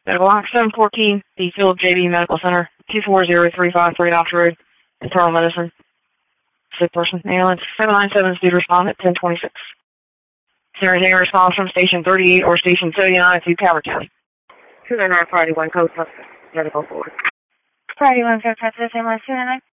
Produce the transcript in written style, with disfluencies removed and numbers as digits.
Medical Box 714, the Philip J.B. Medical Center, 240353 Doctor Road, Internal Medicine. Sick person, ambulance 797 speed respond at 1026. There is a response from Station 38 or Station 79 to Calvert County. 299 Friday 1 Coast Medical Forward. Friday 1 Coast Medical Ambulance 299.